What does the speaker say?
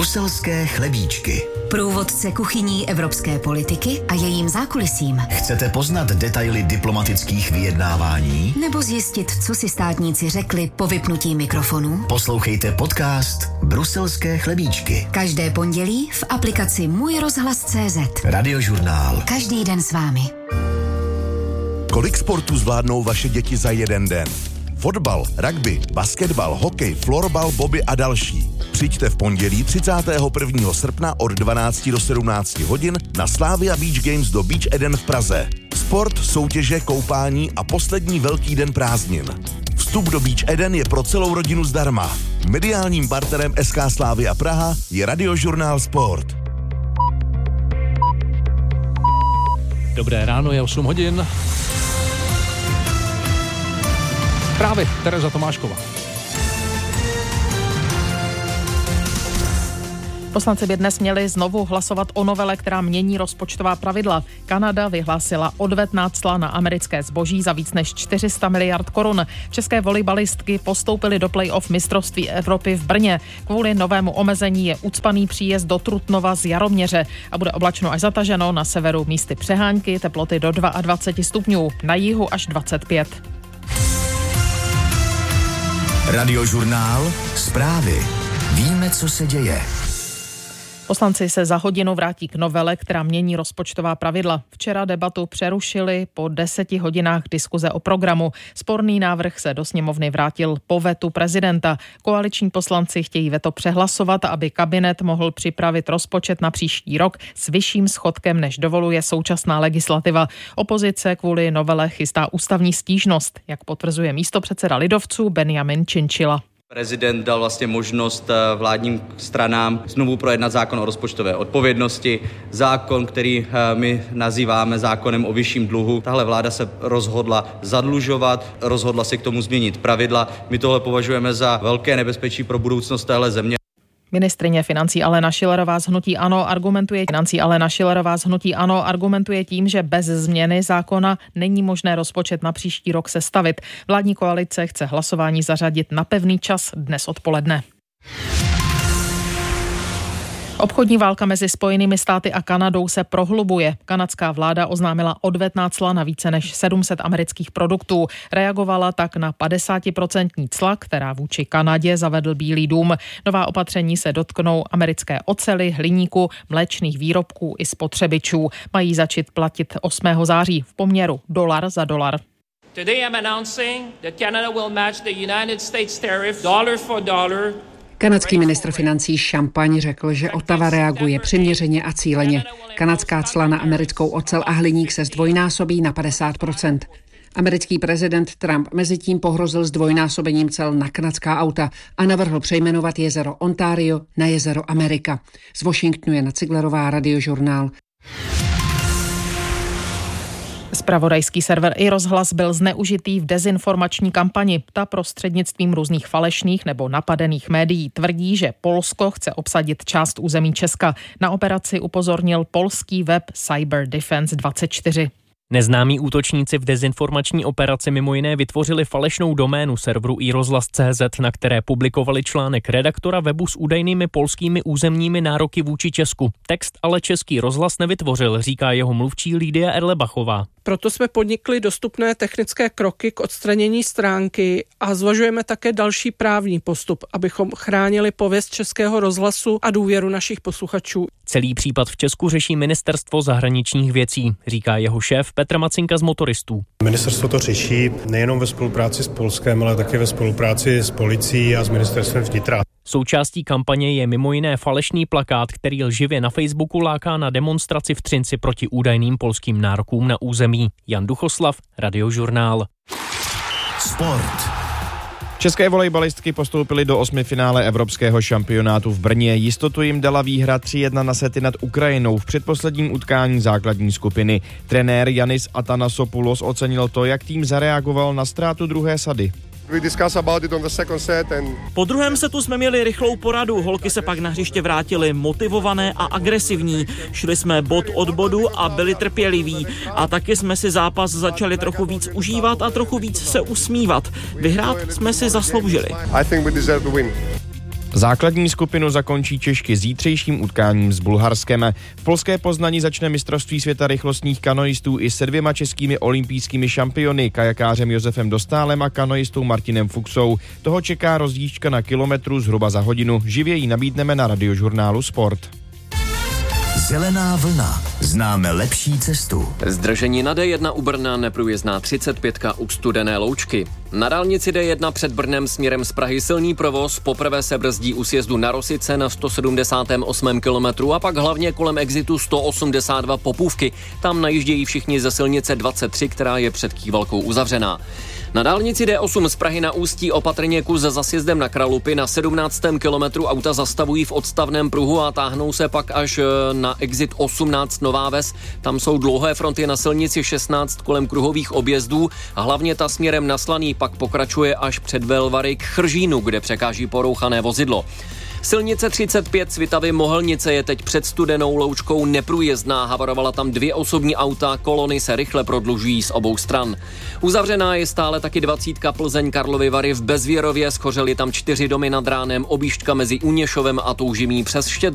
Bruselské chlebíčky. Průvodce kuchyní evropské politiky a jejím zákulisím. Chcete poznat detaily diplomatických vyjednávání? Nebo zjistit, co si státníci řekli po vypnutí mikrofonů? Poslouchejte podcast Bruselské chlebíčky. Každé pondělí v aplikaci Můj rozhlas.cz. Radiožurnál. Každý den s vámi. Kolik sportů zvládnou vaše děti za jeden den? Fotbal, rugby, basketbal, hokej, florbal, bobby a další. Přijďte v pondělí 31. srpna od 12 do 17 hodin na Slavia Beach Games do Beach Eden v Praze. Sport, soutěže, koupání a poslední velký den prázdnin. Vstup do Beach Eden je pro celou rodinu zdarma. Mediálním partnerem SK Slavia Praha je Radiožurnál Sport. Dobré ráno, je 8 hodin. Právě Tereza Tomášková. Poslanci by dnes měli znovu hlasovat o novele, která mění rozpočtová pravidla. Kanada vyhlásila odvetná cla na americké zboží za víc než 400 miliard korun. České volejbalistky postoupily do play-off mistrovství Evropy v Brně. Kvůli novému omezení je ucpaný příjezd do Trutnova z Jaroměře a bude oblačno až zataženo, na severu místy přehánky, teploty do 22 stupňů, na jihu až 25. Radiožurnál. Zprávy. Víme, co se děje. Poslanci se za hodinu vrátí k novele, která mění rozpočtová pravidla. Včera debatu přerušili po 10 hodinách diskuze o programu. Sporný návrh se do sněmovny vrátil po vetu prezidenta. Koaliční poslanci chtějí veto přehlasovat, aby kabinet mohl připravit rozpočet na příští rok s vyšším schodkem, než dovoluje současná legislativa. Opozice kvůli novele chystá ústavní stížnost, jak potvrzuje místopředseda lidovců Benjamin Činčila. Prezident dal vlastně možnost vládním stranám znovu projednat zákon o rozpočtové odpovědnosti, zákon, který my nazýváme zákonem o vyšším dluhu. Tahle vláda se rozhodla zadlužovat, rozhodla se k tomu změnit pravidla. My tohle považujeme za velké nebezpečí pro budoucnost téhle země. Ministryně financí Alena Schillerová z hnutí ANO argumentuje tím, že bez změny zákona není možné rozpočet na příští rok sestavit. Vládní koalice chce hlasování zařadit na pevný čas dnes odpoledne. Obchodní válka mezi Spojenými státy a Kanadou se prohlubuje. Kanadská vláda oznámila odvetná cla na více než 700 amerických produktů. Reagovala tak na 50% cla, která vůči Kanadě zavedl Bílý dům. Nová opatření se dotknou americké oceli, hliníku, mléčných výrobků i spotřebičů. Mají začít platit 8. září v poměru dolar za dolar. Today I'm announcing that Canada will match the United States tariff dollar for dollar. Kanadský ministr financí Champagne řekl, že Ottawa reaguje přiměřeně a cíleně. Kanadská cla na americkou ocel a hliník se zdvojnásobí na 50%. Americký prezident Trump mezitím pohrozil zdvojnásobením cel na kanadská auta a navrhl přejmenovat jezero Ontario na jezero Amerika. Z Washingtonu Jana Ciglerová, Radiožurnál. Zpravodajský server iRozhlas byl zneužitý v dezinformační kampani. Ta prostřednictvím různých falešných nebo napadených médií tvrdí, že Polsko chce obsadit část území Česka. Na operaci upozornil polský web Cyber Defense 24. Neznámí útočníci v dezinformační operaci mimo jiné vytvořili falešnou doménu serveru iRozhlas.cz, na které publikovali článek redaktora webu s údajnými polskými územními nároky vůči Česku. Text ale Český rozhlas nevytvořil, říká jeho mluvčí Lídia Erlebachová. Proto jsme podnikli dostupné technické kroky k odstranění stránky a zvažujeme také další právní postup, abychom chránili pověst Českého rozhlasu a důvěru našich posluchačů. Celý případ v Česku řeší Ministerstvo zahraničních věcí, říká jeho šéf Petr Macinka z Motoristů. Ministerstvo to řeší nejenom ve spolupráci s Polskem, ale také ve spolupráci s policií a s Ministerstvem vnitra. Součástí kampaně je mimo jiné falešný plakát, který lživě na Facebooku láká na demonstraci v Třinci proti údajným polským nárokům na území. Jan Duchoslav, Radiožurnál. Sport. České volejbalistky postoupily do 8. finále evropského šampionátu v Brně. Jistotu jim dala výhra 3-1 na sety nad Ukrajinou v předposledním utkání základní skupiny. Trenér Yannis Atanasopoulos ocenil to, jak tým zareagoval na ztrátu druhé sady. Po druhém setu jsme měli rychlou poradu, holky se pak na hřiště vrátily motivované a agresivní. Šli jsme bod od bodu a byli trpěliví. A taky jsme si zápas začali trochu víc užívat a trochu víc se usmívat. Vyhrát jsme si zasloužili. Základní skupinu zakončí Češky zítřejším utkáním s Bulharskem. V polské Poznani začne mistrovství světa rychlostních kanoistů i se 2 českými olympijskými šampiony, kajakářem Josefem Dostálem a kanoistou Martinem Fuxou. Toho čeká rozjížďka na kilometru zhruba za hodinu. Živě ji nabídneme na radiožurnálu Sport. Zelená vlna. Známe lepší cestu. Zdržení na D1 u Brna, neprůjezdná 35 u Studené Loučky. Na dálnici D1 před Brnem směrem z Prahy silný provoz, poprvé se brzdí u sjezdu na Rosice na 178. kilometru a pak hlavně kolem exitu 182 Popůvky. Tam najíždějí všichni ze silnice 23, která je před Kývalkou uzavřená. Na dálnici D8 z Prahy na Ústí opatrně kus za sjezdem na Kralupy na 17. kilometru auta zastavují v odstavném pruhu a táhnou se pak až na exit 18 Nová Ves. Tam jsou dlouhé fronty na silnici 16 kolem kruhových objezdů a hlavně ta směrem na Slaný pak pokračuje až před Velvary k Chržínu, kde překáží porouchané vozidlo. Silnice 35 Svitavy Mohelnice je teď před Studenou Loučkou neprůjezdná, havarovala tam 2 osobní auta, kolony se rychle prodlužují z obou stran. Uzavřená je stále taky 20 Plzeň Karlovy Vary v Bezvěrově, schořely tam 4 domy nad ránem, objížďka mezi Uněšovem a Toužimí přes Štědrov.